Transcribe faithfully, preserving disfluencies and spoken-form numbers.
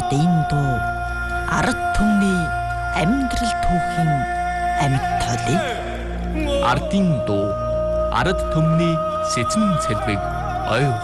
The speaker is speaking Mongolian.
ардын дуу ард түмний амьдрал түүхийн амьд тоолыг ардын дуу ард түмний сэцэн цэлбэг ой